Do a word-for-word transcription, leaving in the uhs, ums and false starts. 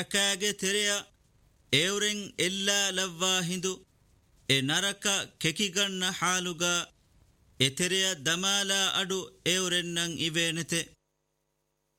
ಕಾಗೆ ತೆರೆಯ ಏವ್ರೆಂ ಎಲ್ಲ ಲವ್ವಾ ಹಿಂದು ಎ ನರಕ ಕೆಕಿಗಣ್ಣ ಹಾಲುಗ ಎ ತೆರೆಯ ದಮಾಲ ಅಡು ಏವ್ರೆನ್ನಂ ಇವೇನೆತೆ